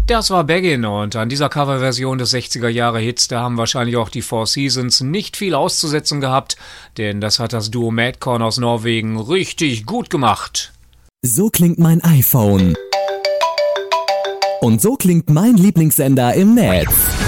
Das war Beggin' und an dieser Coverversion des 60er-Jahre-Hits, da haben wahrscheinlich auch die Four Seasons nicht viel auszusetzen gehabt, denn das hat das Duo Madcorn aus Norwegen richtig gut gemacht. So klingt mein iPhone. Und so klingt mein Lieblingssender im Netz.